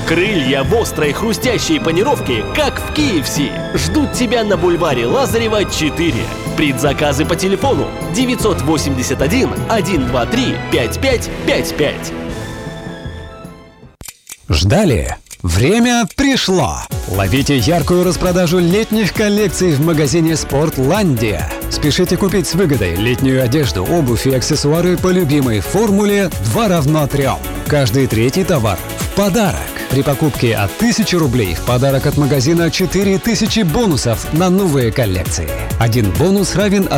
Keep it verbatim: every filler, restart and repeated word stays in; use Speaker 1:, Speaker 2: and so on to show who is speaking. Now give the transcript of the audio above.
Speaker 1: Крылья в острой хрустящей панировке, как в кей эф си, ждут тебя на бульваре Лазарева, четыре. Предзаказы по телефону девятьсот восемьдесят один сто двадцать три пятьдесят пять пятьдесят пять.
Speaker 2: Ждали? Время пришло! Ловите яркую распродажу летних коллекций в магазине «Спортландия». Спешите купить с выгодой летнюю одежду, обувь и аксессуары по любимой формуле два равно трем. Каждый третий товар в подарок. При покупке от тысячи рублей в подарок от магазина четыре тысячи бонусов на новые коллекции. Один бонус равен